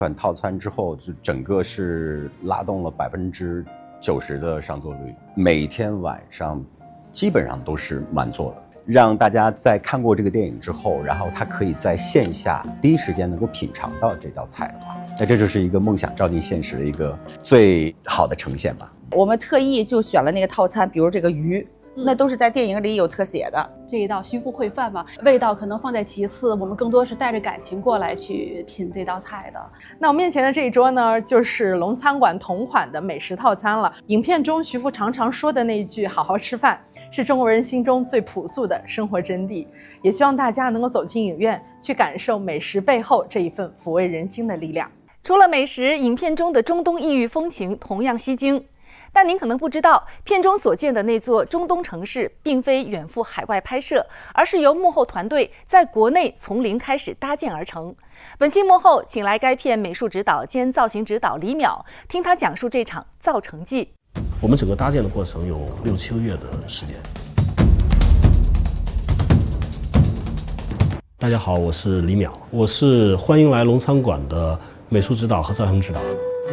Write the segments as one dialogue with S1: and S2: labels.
S1: 款套餐之后，就整个是拉动了90%的上座率，每天晚上基本上都是满座的，让大家在看过这个电影之后，然后他可以在线下第一时间能够品尝到这道菜的话，那这就是一个梦想照进现实的一个最好的呈现吧。
S2: 我们特意就选了那个套餐，比如这个鱼。那都是在电影里有特写的。
S3: 这一道徐福烩饭嘛，味道可能放在其次，我们更多是带着感情过来去品这道菜的。
S4: 那我面前的这一桌呢，就是龙餐馆同款的美食套餐了。影片中徐福常常说的那一句"好好吃饭"，是中国人心中最朴素的生活真谛。也希望大家能够走进影院，去感受美食背后这一份抚慰人心的力量。
S5: 除了美食，影片中的中东异域风情同样吸睛。但您可能不知道，片中所见的那座中东城市并非远赴海外拍摄，而是由幕后团队在国内从零开始搭建而成。本期幕后，请来该片美术指导兼造型指导李淼，听他讲述这场造城记。
S6: 我们整个搭建的过程有6、7个月的时间。大家好，我是李淼，我是欢迎来龙餐馆的美术指导和造型指导。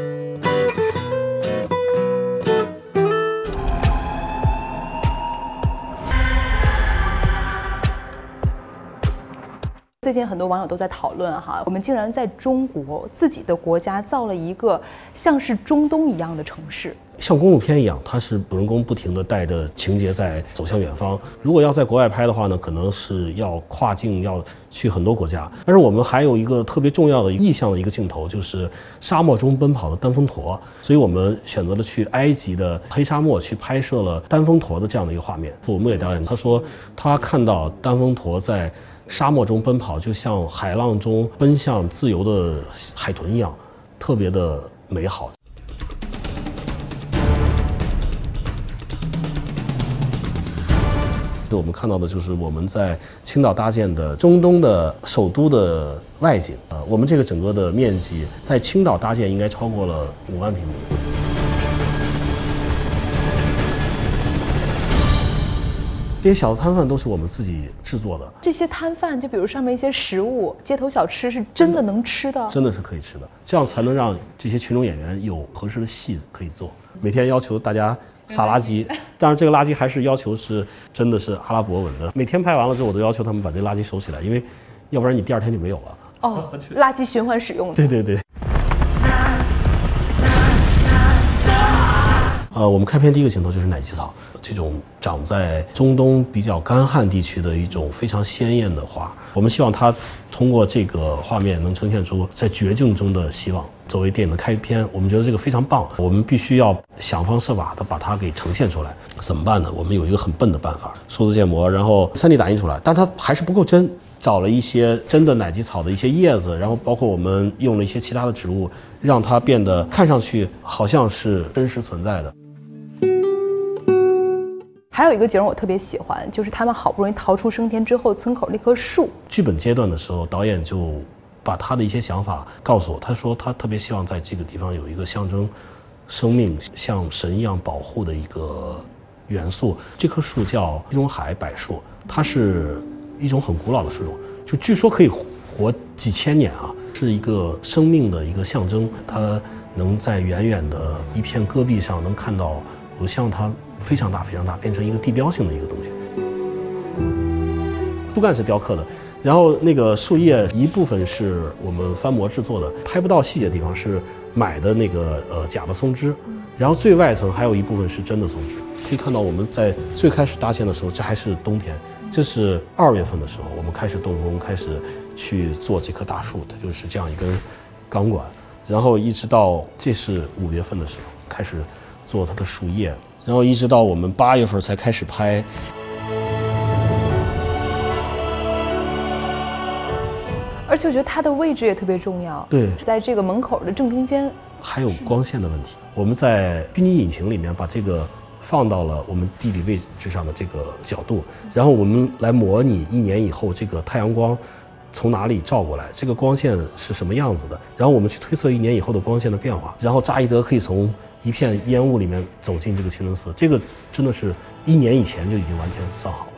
S7: 最近很多网友都在讨论哈，我们竟然在中国自己的国家造了一个像是中东一样的城市，
S6: 像公路片一样，它是主人公不停地带着情节在走向远方。如果要在国外拍的话呢，可能是要跨境，要去很多国家。但是我们还有一个特别重要的意象的一个镜头，就是沙漠中奔跑的单峰驼。所以我们选择了去埃及的黑沙漠去拍摄了单峰驼的这样的一个画面。我们也导演他说，他看到单峰驼在沙漠中奔跑，就像海浪中奔向自由的海豚一样，特别的美好。我们看到的就是我们在青岛搭建的中东的首都的外景。我们这个整个的面积在青岛搭建应该超过了5万平米。这些小的摊贩都是我们自己制作的。
S7: 这些摊贩，就比如上面一些食物，街头小吃，是真的能吃的，
S6: 真的是可以吃的，这样才能让这些群众演员有合适的戏可以做。每天要求大家撒垃圾，当然这个垃圾还是要求是真的是阿拉伯文的。每天拍完了之后，我都要求他们把这垃圾收起来，因为要不然你第2天就没有了。
S7: 哦，垃圾循环使用的。
S6: 对对对。我们开篇第一个镜头就是奶蓟草，这种长在中东比较干旱地区的一种非常鲜艳的花。我们希望它通过这个画面能呈现出在绝境中的希望。作为电影的开篇，我们觉得这个非常棒，我们必须要想方设法的把它给呈现出来。怎么办呢？我们有一个很笨的办法，数字建模，然后3D 打印出来，但它还是不够真。找了一些真的奶蓟草的一些叶子，然后包括我们用了一些其他的植物，让它变得看上去好像是真实存在的。
S7: 还有一个景我特别喜欢，就是他们好不容易逃出升天之后，村口那棵树。
S6: 剧本阶段的时候，导演就把他的一些想法告诉我，他说他特别希望在这个地方有一个象征生命像神一样保护的一个元素。这棵树叫地中海柏树，它是一种很古老的树种，就据说可以活几千年啊，是一个生命的一个象征。它能在远远的一片戈壁上能看到，我像它非常大非常大，变成一个地标性的一个东西。树干是雕刻的，然后那个树叶一部分是我们翻模制作的，拍不到细节的地方是买的那个假的松枝，然后最外层还有一部分是真的松枝。可以看到我们在最开始搭建的时候，这还是冬天，这是2月份的时候，我们开始动工，开始去做这棵大树，它就是这样一根钢管，然后一直到这是5月份的时候开始做它的树叶，然后一直到我们8月份才开始拍。
S7: 而且我觉得它的位置也特别重要，
S6: 对，
S7: 在这个门口的正中间。
S6: 还有光线的问题，我们在虚拟引擎里面把这个放到了我们地理位置上的这个角度，然后我们来模拟1年以后这个太阳光从哪里照过来，这个光线是什么样子的，然后我们去推测1年以后的光线的变化，然后扎伊德可以从一片烟雾里面走进这个清真寺，这个真的是1年以前就已经完全算好了。